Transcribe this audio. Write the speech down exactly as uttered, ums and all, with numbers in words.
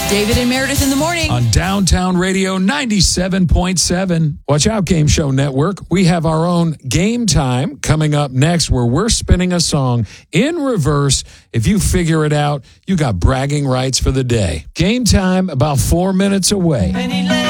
David and Meredith in the morning. On Downtown Radio ninety-seven point seven. Watch out, Game Show Network. We have our own Game Time coming up next where we're spinning a song in reverse. If you figure it out, you got bragging rights for the day. Game Time about four minutes away.